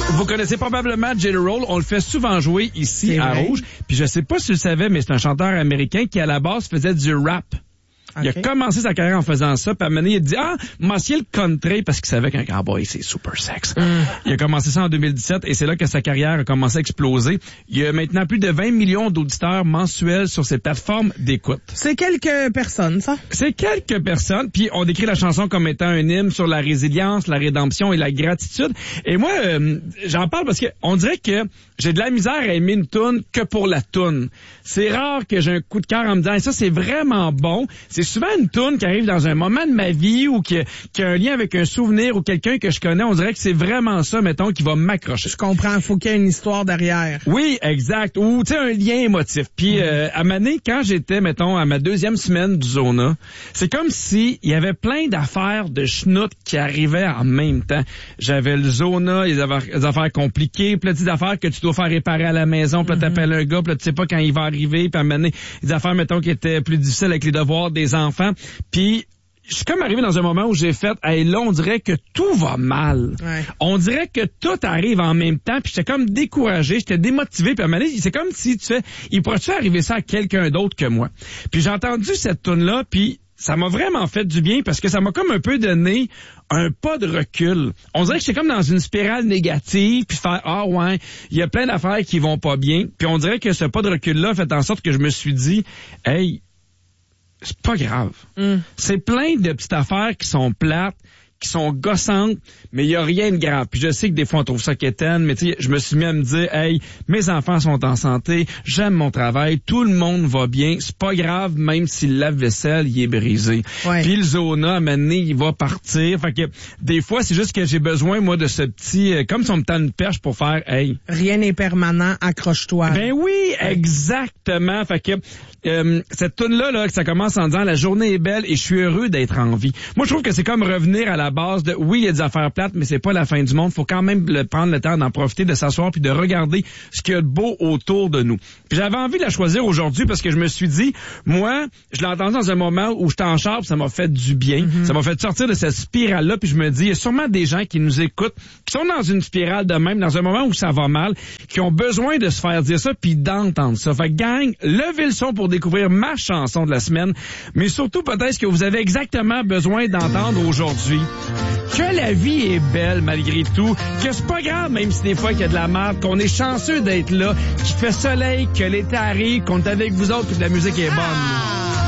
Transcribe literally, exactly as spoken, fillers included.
Vous connaissez probablement Jelly Roll. On le fait souvent jouer ici C'est à vrai. Rouge. Puis je sais pas si tu le savais, mais c'est un chanteur américain qui, à la base, faisait du rap. Il a Okay. commencé sa carrière en faisant ça, puis à un moment donné, il a dit « Ah, m'assieds le country » parce qu'il savait qu'un cowboy, c'est super sexe. Mm. Il a commencé ça en deux mille dix-sept et c'est là que sa carrière a commencé à exploser. Il y a maintenant plus de vingt millions d'auditeurs mensuels sur ses plateformes d'écoute. C'est quelques personnes, ça. C'est quelques personnes, puis on décrit la chanson comme étant un hymne sur la résilience, la rédemption et la gratitude. Et moi, euh, j'en parle parce que on dirait que j'ai de la misère à aimer une toune que pour la toune. C'est rare que j'ai un coup de cœur en me disant « Ça, c'est vraiment bon ». C'est souvent une toune qui arrive dans un moment de ma vie ou qui, qui a un lien avec un souvenir ou quelqu'un que je connais. On dirait que c'est vraiment ça, mettons, qui va m'accrocher. Je comprends, faut qu'il y ait une histoire derrière. Oui, exact. Ou, tu sais, un lien émotif. Puis, euh, à Mané, quand j'étais, mettons, à ma deuxième semaine du Zona, c'est comme si il y avait plein d'affaires de schnout qui arrivaient en même temps. J'avais le Zona, les affaires, les affaires compliquées, plein des affaires que tu dois faire réparer à la maison, puis là, t'appelles un gars, puis là, tu sais pas quand il va arriver, puis à Mané, des affaires, mettons, qui étaient plus difficiles avec les devoirs des enfants. Puis, je suis comme arrivé dans un moment où j'ai fait, hey, là, on dirait que tout va mal. Ouais. On dirait que tout arrive en même temps, puis j'étais comme découragé, j'étais démotivé, puis à un moment donné, c'est comme si tu fais, il pourrait-tu arriver ça à quelqu'un d'autre que moi? Puis j'ai entendu cette tune-là, puis ça m'a vraiment fait du bien parce que ça m'a comme un peu donné un pas de recul. On dirait que j'étais comme dans une spirale négative, puis faire, ah ouais, il y a plein d'affaires qui vont pas bien, puis on dirait que ce pas de recul-là a fait en sorte que je me suis dit, hey, c'est pas grave. Mm. C'est plein de petites affaires qui sont plates, qui sont gossantes, mais il y a rien de grave. Puis je sais que des fois on trouve ça quétaine, mais tu sais, je me suis mis à me dire, hey, mes enfants sont en santé, j'aime mon travail, tout le monde va bien, c'est pas grave même si le lave-vaisselle il est brisé. Ouais. Puis le Zona, à un moment donné, il va partir. Fait que des fois, c'est juste que j'ai besoin, moi, de ce petit, euh, comme si on me tend une perche pour faire, hey. Rien n'est permanent, accroche-toi. Ben oui, exactement. Fait que euh, cette toune-là, là, que ça commence en disant la journée est belle et je suis heureux d'être en vie. Moi, je trouve que c'est comme revenir à la base de oui, il y a des affaires plates, mais c'est pas la fin du monde. Faut quand même le, prendre le temps d'en profiter, de s'asseoir puis de regarder ce qu'il y a de beau autour de nous. Puis j'avais envie de la choisir aujourd'hui parce que je me suis dit, moi, je l'ai entendue dans un moment où j'étais en char, puis ça m'a fait du bien. Mm-hmm. Ça m'a fait sortir de cette spirale-là, puis je me dis, il y a sûrement des gens qui nous écoutent, qui sont dans une spirale de même, dans un moment où ça va mal, qui ont besoin de se faire dire ça puis d'entendre ça. Fait que gang, levez le son pour découvrir ma chanson de la semaine, mais surtout peut-être que vous avez exactement besoin d'entendre aujourd'hui. Que la vie est belle malgré tout, que c'est pas grave même si des fois qu'il y a de la merde, qu'on est chanceux d'être là, qu'il fait soleil, que l'été arrive, qu'on est avec vous autres, que la musique est bonne.